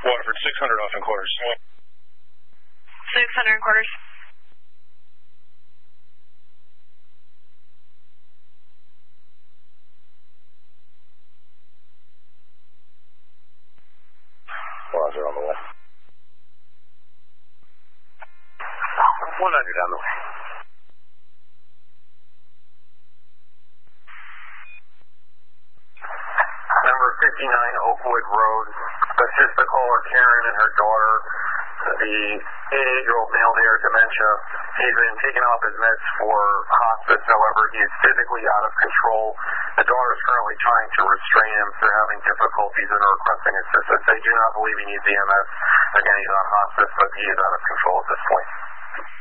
Waterford, 600 off in quarters. 600 in quarters. Roger, on the way. 100 on the way. Number 59 Oakwood Road. Assist the caller Karen and her daughter. The 88-year-old male there, dementia. He's been taken off his meds for hospice. However, he is physically out of control. The daughter is currently trying to restrain him. They're having difficulties and are requesting assistance. They do not believe he needs EMS. Again, he's on hospice, but he is out of control at this point.